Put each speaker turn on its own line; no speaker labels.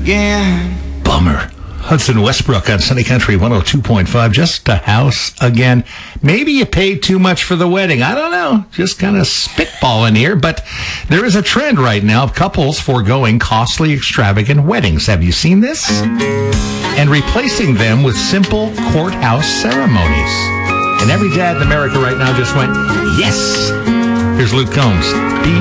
again.
Bummer. Hudson Westbrook on Sunny Country 102.5. Just a house again. Maybe you paid too much for the wedding. I don't know. Just kind of spitballing here. But there is a trend right now of couples foregoing costly, extravagant weddings. Have you seen this? And replacing them with simple courthouse ceremonies. And every dad in America right now just went, yes. Here's Luke Combs.